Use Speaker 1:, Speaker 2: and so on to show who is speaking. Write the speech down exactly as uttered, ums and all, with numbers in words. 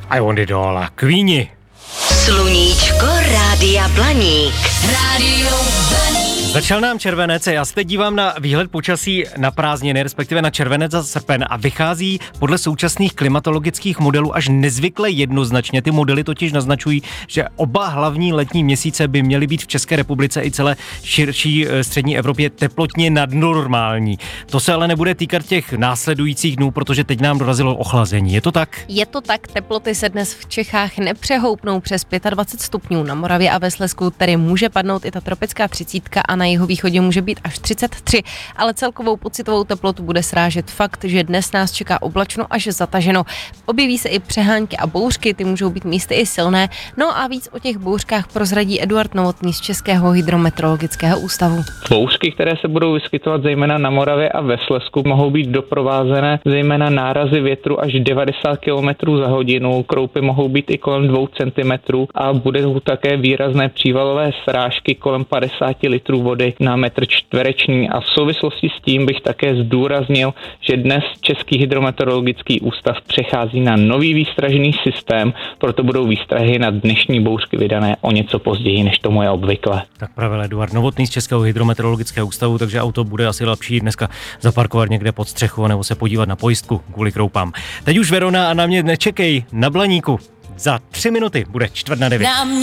Speaker 1: I want it all. Queeni.
Speaker 2: Sluníčko Rádia Blaník. Rádio Blaník.
Speaker 1: Začal nám červenec, já se teď dívám na výhled počasí na prázdniny, respektive na červenec a srpen a vychází podle současných klimatologických modelů až nezvykle jednoznačně. Ty modely totiž naznačují, že oba hlavní letní měsíce by měly být v České republice i celé širší střední Evropě teplotně nadnormální. To se ale nebude týkat těch následujících dnů, protože teď nám dorazilo ochlazení. Je to tak?
Speaker 3: Je to tak, teploty se dnes v Čechách nepřehoupnou přes dvacet pět stupňů. Na Moravě a ve Slezsku tedy může padnout i ta tropická třicítka a na jihovýchodě může být až třicet tři, ale celkovou pocitovou teplotu bude srážet fakt, že dnes nás čeká oblačno až zataženo. Objeví se i přehánky a bouřky, ty můžou být místy i silné. No a víc o těch bouřkách prozradí Eduard Novotný z Českého hydrometeorologického ústavu.
Speaker 4: Bouřky, které se budou vyskytovat zejména na Moravě a ve Slezsku, mohou být doprovázené zejména nárazy větru až devadesát kilometrů za hodinu. Kroupy mohou být i kolem dvou centimetrů a budou také výrazné přívalové srážky kolem padesát litrů vody na metr čtvereční. A v souvislosti s tím bych také zdůraznil, že dnes Český hydrometeorologický ústav přechází na nový výstražný systém, proto budou výstrahy na dnešní bouřky vydané o něco později, než tomu je obvykle.
Speaker 1: Tak pravil Eduard Novotný z Českého hydrometeorologického ústavu, takže auto bude asi lepší dneska zaparkovat někde pod střechu nebo se podívat na pojistku kvůli kroupám. Teď už Verona a na mě nečekej na Blaníku. Za tři minuty bude čtvrt na devět.